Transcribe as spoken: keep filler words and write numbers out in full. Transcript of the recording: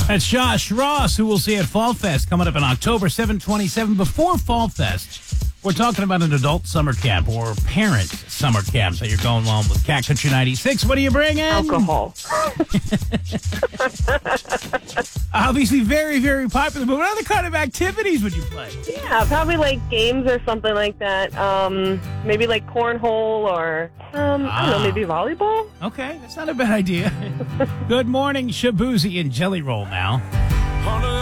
That's Josh Ross, who we'll see at Fall Fest coming up in October seventh, twenty-seven. Before Fall Fest, we're talking about an adult summer camp or parent summer camp. So you're going along with Cat Country ninety-six. What are you bringing? Alcohol. Obviously very, very popular. But what other kind of activities would you play? Yeah, probably like games or something like that. Um, maybe like cornhole or, um, I don't know, Ah. maybe volleyball? Okay, that's not a bad idea. Good morning, Shabuzi and Jelly Roll now.